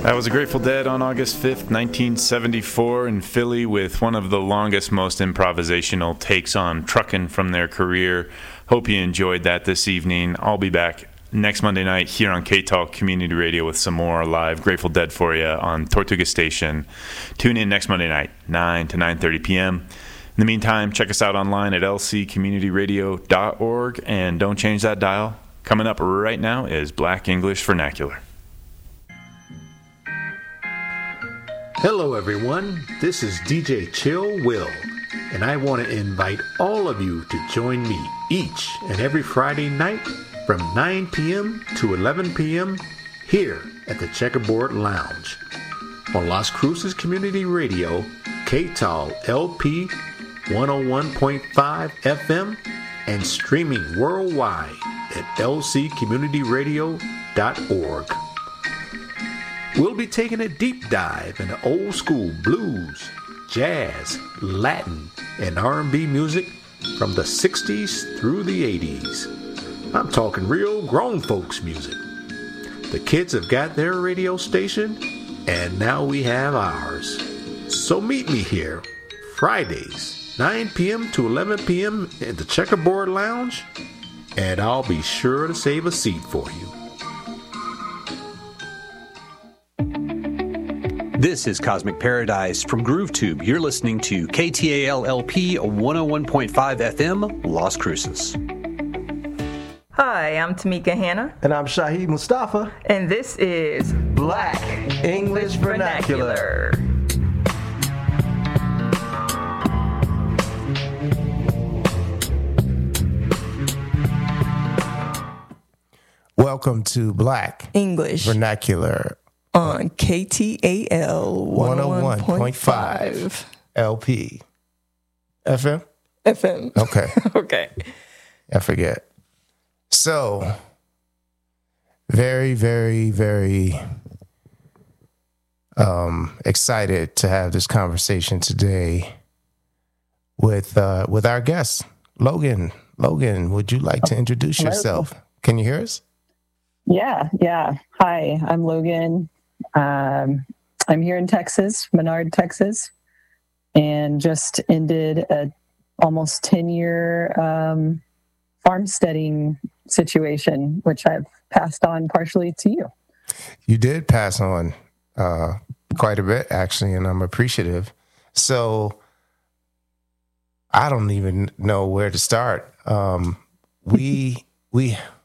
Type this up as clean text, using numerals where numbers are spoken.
That was a Grateful Dead on August 5th, 1974 in Philly with one of the longest, most improvisational takes on trucking from their career. Hope you enjoyed that this evening. I'll be back next Monday night here on K-Talk Community Radio with some more live Grateful Dead for you on Tortuga Station. Tune in next Monday night, 9 to 9:30 p.m. In the meantime, check us out online at lccommunityradio.org, and don't change that dial. Coming up right now is Black English Vernacular. Hello everyone, this is DJ Chill Will, and I want to invite all of you to join me each and every Friday night from 9 p.m. to 11 p.m. here at the Checkerboard Lounge on Las Cruces Community Radio, KTAL LP 101.5 FM, and streaming worldwide at lccommunityradio.org. We'll be taking a deep dive into old school blues, jazz, Latin, and R&B music from the 60s through the 80s. I'm talking real grown folks music. The kids have got their radio station, and now we have ours. So meet me here, Fridays, 9 p.m. to 11 p.m. at the Checkerboard Lounge, and I'll be sure to save a seat for you. This is Cosmic Paradise from GrooveTube. You're listening to KTAL-LP 101.5 FM, Las Cruces. Hi, I'm Tamika Hanna. And I'm Shahid Mustafa. And this is Black English Vernacular. Welcome to Black English Vernacular on KTAL 101.5 LP. FM? FM. Okay. Okay. I forget. So, very, very, very excited to have this conversation today with our guest, Logan. Logan, would you like to introduce yourself? Can you hear us? Yeah. Hi, I'm Logan. I'm here in Texas, Menard, Texas, and just ended a almost 10-year farmsteading situation, which I've passed on partially to you. You did pass on quite a bit, actually, and I'm appreciative. So I don't even know where to start. We